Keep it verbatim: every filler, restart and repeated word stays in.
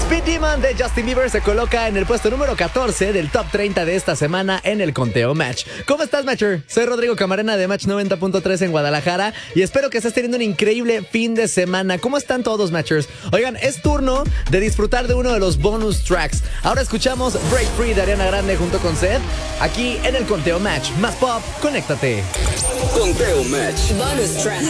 Speed Demon de Justin Bieber se coloca en el puesto número catorce del top treinta de esta semana en el conteo Match. ¿Cómo estás, Matcher? Soy Rodrigo Camarena de Match noventa punto tres en Guadalajara y espero que estés teniendo un increíble fin de semana. ¿Cómo están todos, Matchers? Oigan, es turno de disfrutar de uno de los bonus tracks. Ahora escuchamos Break Free de Ariana Grande junto con Seth, aquí en el conteo Match. Más pop, conéctate. Conteo Match. Bonus track.